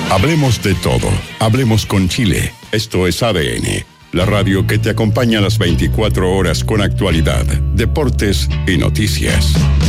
Hablemos de todo. Hablemos con Chile. Esto es ADN, la radio que te acompaña a las 24 horas con actualidad, deportes y noticias.